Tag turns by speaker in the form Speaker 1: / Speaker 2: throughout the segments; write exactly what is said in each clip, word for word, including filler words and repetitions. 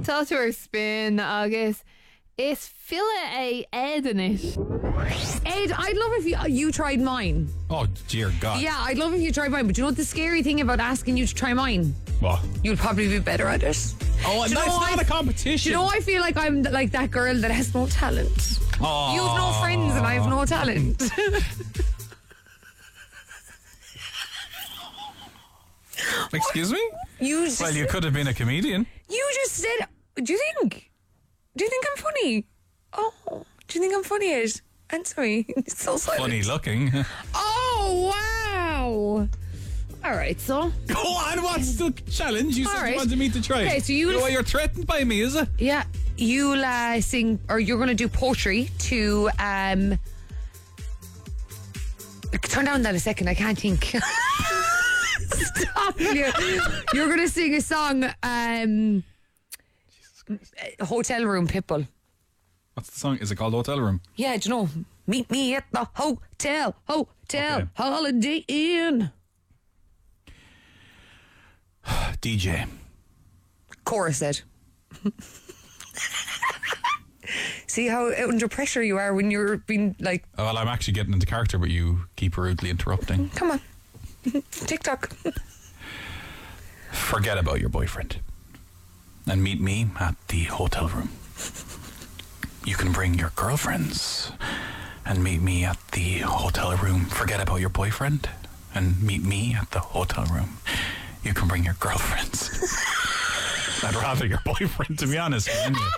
Speaker 1: Tátar spin agus is fila é Ed in it.
Speaker 2: Ed, I'd love if you, you tried mine.
Speaker 3: Oh, dear God.
Speaker 2: Yeah, I'd love if you tried mine. But you know what the scary thing about asking you to try mine?
Speaker 3: What?
Speaker 2: You'll probably be better at it.
Speaker 3: Oh, and
Speaker 2: Do you
Speaker 3: that's
Speaker 2: know
Speaker 3: not
Speaker 2: I-
Speaker 3: a competition.
Speaker 2: Do you know, I feel like I'm like that girl that has no talent.
Speaker 3: Oh.
Speaker 2: You have no friends and I have no talent.
Speaker 3: Excuse me?
Speaker 2: You just,
Speaker 3: Well, you could have been a comedian.
Speaker 2: you just said, do you think? Do you think I'm funny? Oh, do you think I'm funny, Ed? Answer me. It's so silent.
Speaker 3: Funny looking.
Speaker 2: Oh, wow. All right, so.
Speaker 3: Go on, what's the challenge? You
Speaker 2: All
Speaker 3: said
Speaker 2: right.
Speaker 3: you wanted me to try.
Speaker 2: Okay, so you-
Speaker 3: know why you're threatened by me, is it?
Speaker 2: Yeah, you'll uh, sing, or you're going to do poetry to. Um, turn down that a second, I can't think. Stop you. You're going to sing a song, um, Hotel Room Pitbull.
Speaker 3: What's the song? Is it called Hotel Room?
Speaker 2: Yeah, do you know? Meet me at the hotel, hotel,
Speaker 3: Okay.
Speaker 2: Holiday Inn.
Speaker 3: D J.
Speaker 2: Chorus it. See how under pressure you are when you're being like,
Speaker 3: Oh, well, I'm actually getting into character, but you keep rudely interrupting.
Speaker 2: come on, TikTok.
Speaker 3: Forget about your boyfriend and meet me at the hotel room. You can bring your girlfriends and meet me at the hotel room. Forget about your boyfriend and meet me at the hotel room. You can bring your girlfriends. I'd rather your boyfriend, to be honest.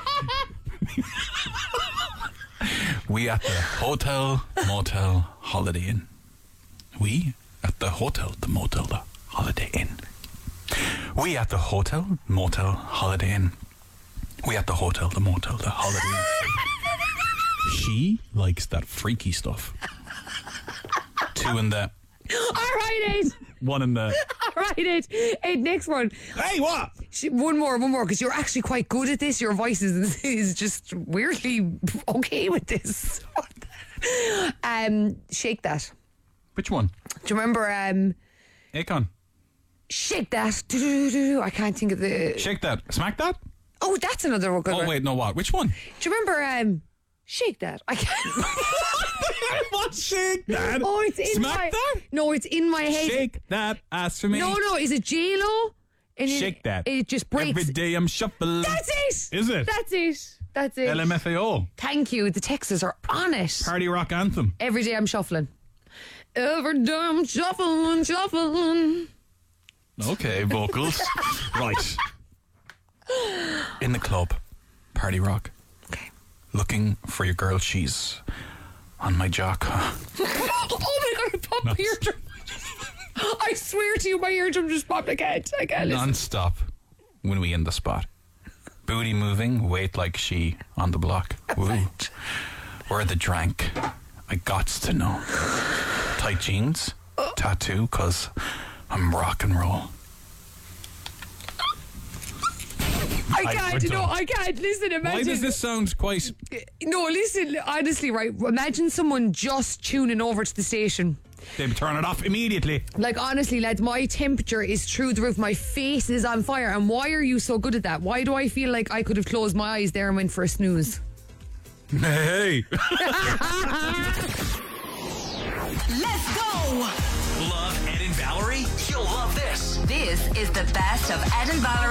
Speaker 3: We at the hotel, motel, Holiday Inn. We at the hotel, the motel, the Holiday Inn. We at the hotel, motel, Holiday Inn. We at the hotel, the motel, the Holiday Inn. She likes that freaky stuff. Two in the...
Speaker 2: All right, Ed.
Speaker 3: One in the...
Speaker 2: All right, Ed. Ed, next one.
Speaker 3: Hey, what?
Speaker 2: Sh- One more, one more, because you're actually quite good at this. Your voice is, is just weirdly okay with this. um, shake that.
Speaker 3: Which one?
Speaker 2: Do you remember? Um,
Speaker 3: Akon.
Speaker 2: shake that. Do-do-do-do. I can't think of the.
Speaker 3: Shake that. Smack that?
Speaker 2: Oh, that's another one. Good
Speaker 3: Oh,
Speaker 2: one.
Speaker 3: wait, no, what? Which one?
Speaker 2: Do you remember? Um, shake that. I can't.
Speaker 3: What? Shake that?
Speaker 2: Oh, it's in
Speaker 3: Smack
Speaker 2: my.
Speaker 3: that?
Speaker 2: No, it's in my head.
Speaker 3: Shake that ass for me.
Speaker 2: No, no. Is it J Lo? And it-
Speaker 3: Shake that.
Speaker 2: It just breaks.
Speaker 3: Every day I'm shuffling.
Speaker 2: That's it.
Speaker 3: Is it?
Speaker 2: That's it. That's it.
Speaker 3: L M F A O.
Speaker 2: Thank you. The Texas are on it.
Speaker 3: Party rock anthem.
Speaker 2: Every day I'm shuffling. Every day I'm shuffling, shuffling.
Speaker 3: Okay, vocals. Right. In the club. Party rock.
Speaker 2: Okay.
Speaker 3: Looking for your girl. She's on my jock.
Speaker 2: Oh my god, it popped my
Speaker 3: Nuts.
Speaker 2: eardrum. I swear to you, my eardrum just popped. I can't. I can't listen.
Speaker 3: Non-stop when we in the spot. Booty moving, weight like she on the block. Woo. Where the drank. I gots to know. Tight jeans, tattoo, cause I'm rock and roll.
Speaker 2: I
Speaker 3: I-
Speaker 2: can't,
Speaker 3: we're
Speaker 2: you know,
Speaker 3: done.
Speaker 2: I can't. Listen, imagine.
Speaker 3: Why does this sound quite...
Speaker 2: No, listen, honestly, right? Imagine someone just tuning over to the station.
Speaker 3: They turn it off immediately.
Speaker 2: Like, honestly, lads, my temperature is through the roof. My face is on fire. And why are you so good at that? Why do I feel like I could have closed my eyes there and went for a snooze?
Speaker 3: Hey.
Speaker 4: Let's go!
Speaker 5: Love Ed and Valerie? You'll love this.
Speaker 4: This is the best of Ed and Valerie.